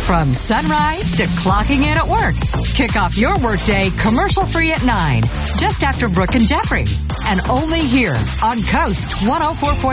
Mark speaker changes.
Speaker 1: From sunrise to clocking in at work. Kick off your workday commercial-free at 9, just after Brooke and Jeffrey. And only here on Coast 104.9.